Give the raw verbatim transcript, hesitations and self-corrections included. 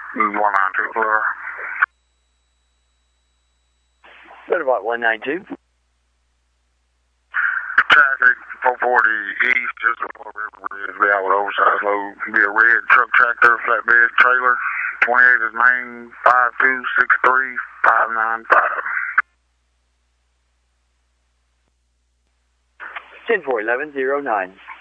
one nine two four. What about one nine two? Traffic four forty east, just above River Bridge. Be out with oversized load. Be a red truck tractor, flatbed trailer. twenty-eight is main, five two six three five nine five. ten four eleven zero nine.